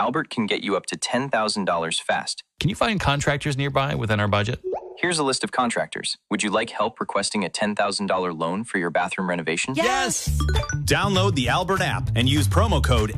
Albert can get you up to $10,000 fast. Can you find contractors nearby within our budget? Here's a list of contractors. Would you like help requesting a $10,000 loan for your bathroom renovation? Yes! Download the Albert app and use promo code